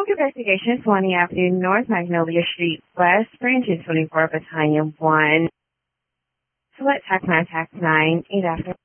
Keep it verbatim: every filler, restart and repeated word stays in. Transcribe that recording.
Rogue Investigation, twenty Avenue North, Magnolia Street West, Branch twenty-four, Battalion one. Select TAC nine, TAC nine, eight after.